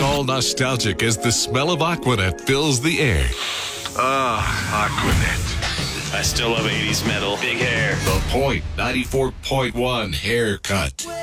Getting all nostalgic as the smell of Aquanet fills the air. Aquanet. I still love 80s metal. Big hair. The Point 94.1 haircut.